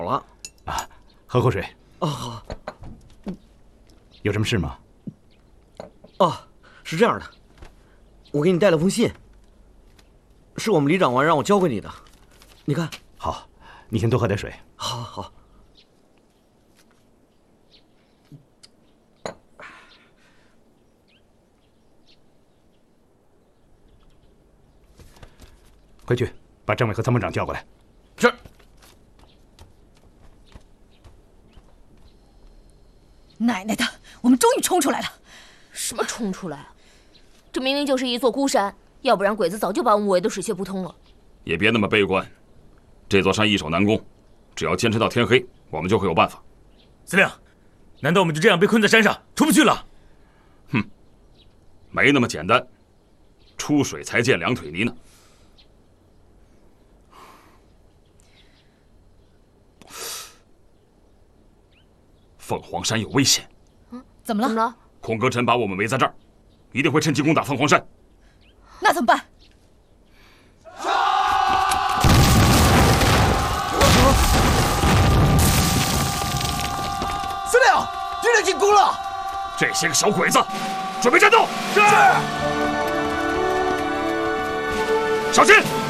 了。 啊，喝口水。 哦，好。 有什么事吗？ 哦，是这样的，我给你带了封信，是我们李长官让我交给你的，你看。 好，你先多喝点水。 好，好。 快去把政委和参谋长叫过来。 是。 奶奶的，我们终于冲出来了！ 什么冲出来啊？这明明就是一座孤山，要不然鬼子早就把我们围得水泄不通了。 也别那么悲观，这座山易守难攻，只要坚持到天黑，我们就会有办法。 司令，难道我们就这样被困在山上出不去了？ 哼，没那么简单，出水才见两腿泥呢。凤凰山有危险。 怎么了？ 孔歌臣把我们围在这儿，一定会趁机攻打凤凰山。 那怎么办？ 司令，敌人进攻了！ 这些个小鬼子，准备战斗！是。小心！